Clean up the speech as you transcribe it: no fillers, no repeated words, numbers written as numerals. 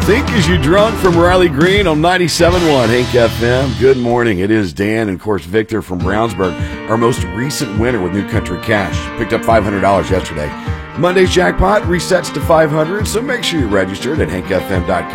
Think Is You Drunk from Riley Green on 97.1 Hank FM. Good morning. It is Dan and, of course, Victor from Brownsburg, our most recent winner with New Country Cash. Picked up $500 yesterday. Monday's jackpot resets to $500, so make sure you're registered at hankfm.com.